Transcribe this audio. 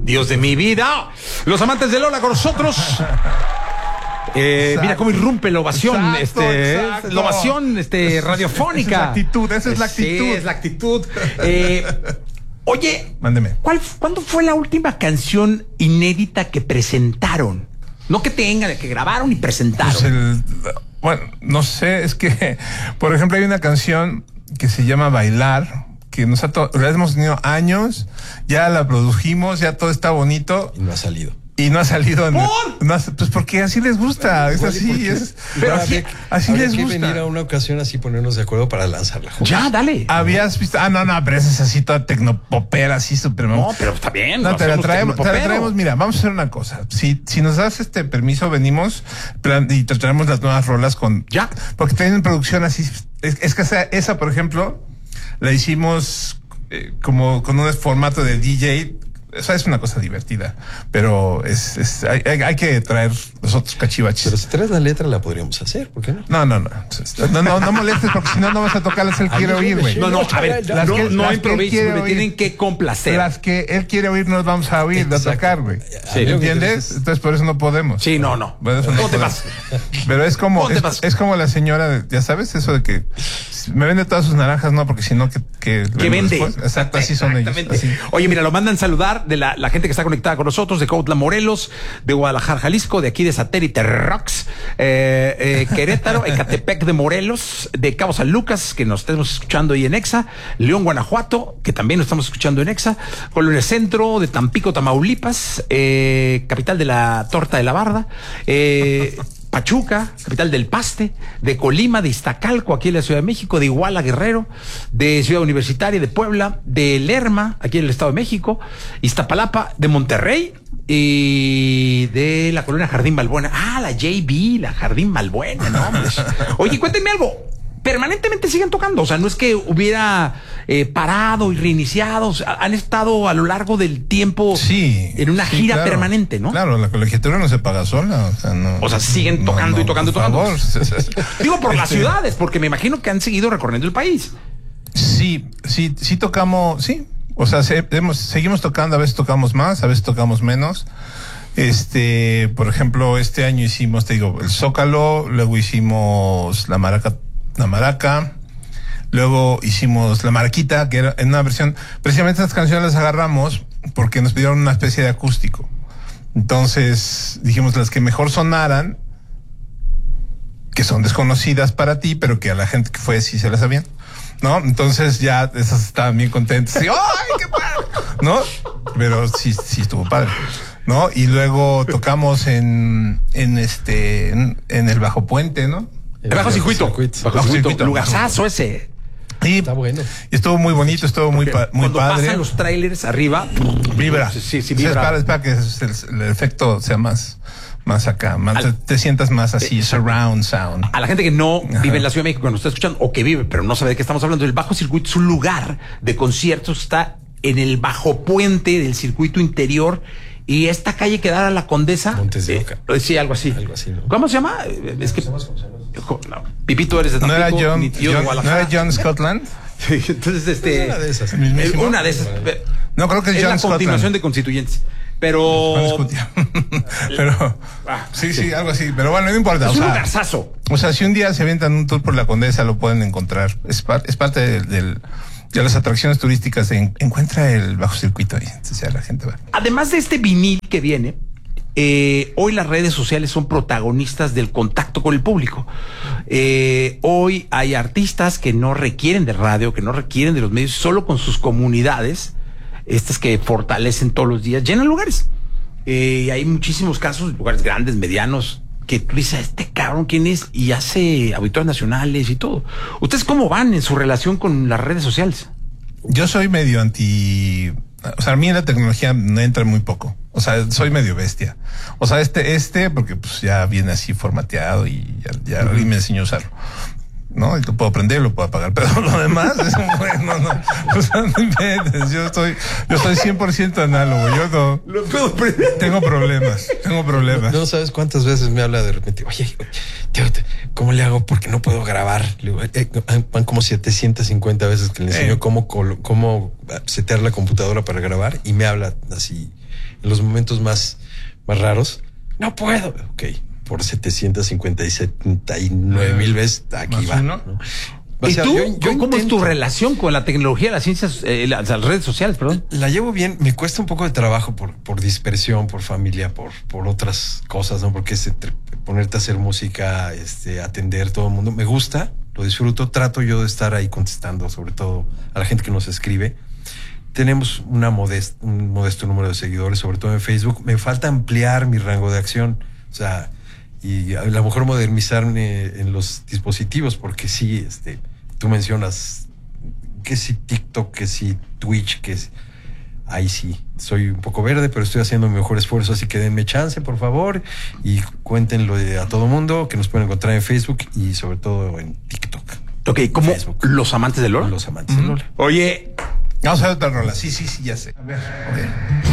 Dios de mi vida. Los amantes de Lola con nosotros. Mira cómo irrumpe la ovación, exacto. La ovación radiofónica. Esa es la actitud, esa es la actitud. Sí, es la actitud. Oye, mándeme. ¿Cuándo fue la última canción inédita que presentaron? No que tengan, que grabaron y presentaron. Pues bueno, no sé, es que, por ejemplo, hay una canción que se llama Bailar, que la hemos tenido años, ya la produjimos, ya todo está bonito. Y no ha salido. Y no ha salido. ¿Por? Pues porque así les gusta. Bueno, es así. Pero así les que gusta. venir a una ocasión así, ponernos de acuerdo para lanzarla. Ya, dale. Habías visto. No, pero esa es así toda tecnopopera, así súper. No, pero está bien. No, te la traemos. Mira, vamos a hacer una cosa. Si nos das permiso, venimos y te traemos las nuevas rolas con. Ya. Porque tienen producción así. Es que esa, por ejemplo, la hicimos como con un formato de DJ. O sea, es una cosa divertida, pero hay que traer los otros cachivaches. Pero si traes la letra la podríamos hacer, ¿por qué no? No molestes porque si no vas a tocar las que él quiere oír, güey. No, a ver, no improvises, me tienen que complacer. Las que él quiere oír nos vamos a oír, a tocar, güey. Sí, ¿entiendes? Entonces por eso no podemos. Sí, no. Por eso ¿Cómo te vas? Pero es como la señora, ya sabes, eso de que me vende todas sus naranjas, no, porque si no que vende. Después. Exacto, así son ellos. Así. Oye, mira, lo mandan saludar de la gente que está conectada con nosotros, de Cuautla, Morelos, de Guadalajara, Jalisco, de aquí de Satélite Rocks, Querétaro, Ecatepec de Morelos, de Cabo San Lucas, que nos estamos escuchando ahí en Exa, León, Guanajuato, que también nos estamos escuchando en Exa, Colonia Centro, de Tampico, Tamaulipas, capital de la torta de la barda, Pachuca, capital del paste, de Colima, de Iztacalco, aquí en la Ciudad de México, de Iguala, Guerrero, de Ciudad Universitaria, de Puebla, de Lerma, aquí en el Estado de México, Iztapalapa, de Monterrey y de la colonia Jardín Balbuena. La JB, la Jardín Balbuena, ¿no? Oye, cuéntenme algo. Permanentemente siguen tocando, o sea, no es que hubiera parado y reiniciado, o sea, han estado a lo largo del tiempo en una gira claro, permanente, ¿no? Claro, la colegiatura no se paga sola, o sea, siguen tocando y tocando y tocando. Por favor. Digo, por las ciudades, porque me imagino que han seguido recorriendo el país. Sí tocamos, sí, o sea, seguimos tocando, a veces tocamos más, a veces tocamos menos. Por ejemplo, este año hicimos, te digo, el Zócalo, luego hicimos la Maraca, luego hicimos la Maraquita, que era en una versión, precisamente estas canciones las agarramos porque nos pidieron una especie de acústico. Entonces dijimos las que mejor sonaran, que son desconocidas para ti, pero que a la gente que fue sí se las sabían, ¿no? Entonces ya esas estaban bien contentas. Y, ¡ay, qué padre! ¿No? Pero sí estuvo padre, ¿no? Y luego tocamos en el Bajo Puente, ¿no? El Bajo Circuito. Bajo Circuito. Lugarzazo ese. Sí, está bueno. Y estuvo muy bonito, estuvo muy padre. Cuando pasan los trailers arriba, vibra. Sí, vibra. Es para que el efecto sea más acá, te sientas más así, surround sound. A la gente que no vive en la Ciudad de México, que nos está escuchando, o que vive, pero no sabe de qué estamos hablando, el Bajo Circuito es un lugar de conciertos, está en el bajo puente del circuito interior. Y esta calle que da a la Condesa. Montes de Oca. Sí, algo así. ¿No? ¿Cómo se llama? Es que. No, Pipito, eres de Tampico. ¿No era John Scotland? Entonces, una de esas. Una de esas. No, creo que es John la Scotland. Continuación de Constituyentes. Pero. Pero. Sí, algo así. Pero bueno, no importa. Es un lugarzazo. O sea, si un día se avientan un tour por la Condesa, lo pueden encontrar. Es parte de las atracciones turísticas. Encuentra el Bajo Circuito ahí. Entonces ya la gente va. Además de este vinil que viene, hoy las redes sociales son protagonistas del contacto con el público. Hoy hay artistas que no requieren de radio, que no requieren de los medios, solo con sus comunidades, estas que fortalecen todos los días, llenan lugares. Hay muchísimos casos, lugares grandes, medianos, que tú dices, este cabrón, ¿quién es? Y hace auditores nacionales y todo. ¿Ustedes cómo van en su relación con las redes sociales? Yo soy medio anti... O sea, a mí en la tecnología me entra muy poco. O sea, soy medio bestia. O sea, porque pues ya viene así formateado y ya me enseñó a usarlo. ¿No? Y lo puedo aprender, lo puedo apagar. Pero lo demás es bueno, no. O sea, no inventes. Yo soy 100% análogo. Yo no. Lo puedo aprender. Tengo problemas. No sabes cuántas veces me habla de repente, oye, tío, ¿cómo le hago? Porque no puedo grabar. Le digo, van como 750 veces que le enseño cómo setear la computadora para grabar y me habla así en los momentos más raros. No puedo. Ok, por 759,000 veces, aquí ¿Más va. uno? ¿no? ¿Y tú? ¿Cómo es tu intento. relación con la tecnología, las ciencias, las redes sociales, perdón? La llevo bien, me cuesta un poco de trabajo por dispersión, por familia, por otras cosas, ¿no? Porque ponerte a hacer música, atender todo el mundo, me gusta, lo disfruto, trato yo de estar ahí contestando, sobre todo a la gente que nos escribe. Tenemos un modesto número de seguidores, sobre todo en Facebook. Me falta ampliar mi rango de acción, o sea, y a lo mejor modernizarme en los dispositivos, porque sí, tú mencionas que si TikTok, que si Twitch, ahí sí, soy un poco verde, pero estoy haciendo mi mejor esfuerzo, así que denme chance, por favor, y cuéntenlo a todo mundo, que nos pueden encontrar en Facebook y sobre todo en TikTok. Ok, como Facebook. Los Amantes de Lola. Los Amantes de Lola. Oye, Vamos a ver otra rola. Sí, ya sé. A ver, ok.